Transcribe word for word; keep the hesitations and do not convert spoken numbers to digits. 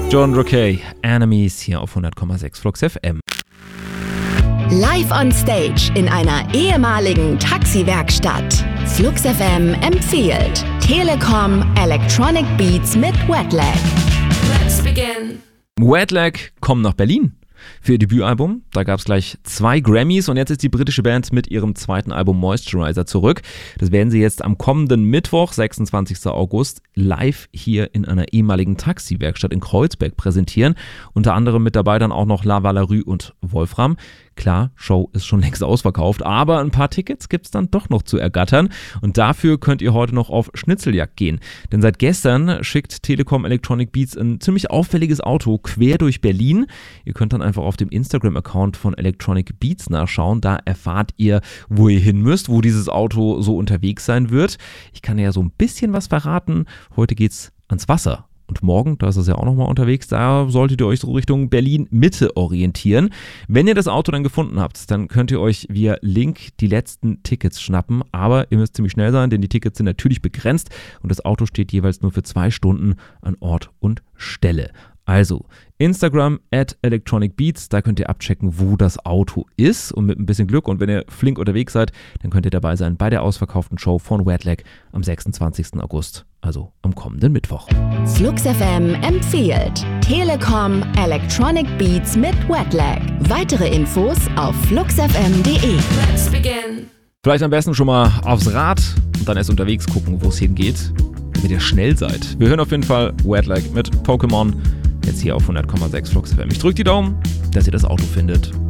John Rockey, Enemies hier auf hundert Komma sechs Flux F M. Live on Stage in einer ehemaligen Taxiwerkstatt. Flux F M empfiehlt Telekom Electronic Beats mit Wetlag. Let's begin. Wetlag kommen nach Berlin für ihr Debütalbum. Da gab es gleich zwei Grammys und jetzt ist die britische Band mit ihrem zweiten Album Moisturizer zurück. Das werden sie jetzt am kommenden Mittwoch, sechsundzwanzigsten August, live hier in einer ehemaligen Taxiwerkstatt in Kreuzberg präsentieren. Unter anderem mit dabei dann auch noch La Valerie und Wolfram. Klar, Show ist schon längst ausverkauft, aber ein paar Tickets gibt es dann doch noch zu ergattern und dafür könnt ihr heute noch auf Schnitzeljagd gehen. Denn seit gestern schickt Telekom Electronic Beats ein ziemlich auffälliges Auto quer durch Berlin. Ihr könnt dann einfach auf dem Instagram-Account von Electronic Beats nachschauen, da erfahrt ihr, wo ihr hin müsst, wo dieses Auto so unterwegs sein wird. Ich kann ja so ein bisschen was verraten, heute geht's ans Wasser. Und morgen, da ist es ja auch nochmal unterwegs, da solltet ihr euch so Richtung Berlin-Mitte orientieren. Wenn ihr das Auto dann gefunden habt, dann könnt ihr euch via Link die letzten Tickets schnappen. Aber ihr müsst ziemlich schnell sein, denn die Tickets sind natürlich begrenzt und das Auto steht jeweils nur für zwei Stunden an Ort und Stelle. Also Instagram at Electronic Beats, da könnt ihr abchecken, wo das Auto ist und mit ein bisschen Glück und wenn ihr flink unterwegs seid, dann könnt ihr dabei sein bei der ausverkauften Show von Wetlag am sechsundzwanzigsten August, also am kommenden Mittwoch. Flux F M empfiehlt Telekom Electronic Beats mit Wetlag. Weitere Infos auf flux f m punkt d e. Let's begin. Vielleicht am besten schon mal aufs Rad und dann erst unterwegs gucken, wo es hingeht, damit ihr schnell seid. Wir hören auf jeden Fall Wetlag mit Pokémon. Jetzt hier auf hundert Komma sechs Flux F M. Ich drücke die Daumen, dass ihr das Auto findet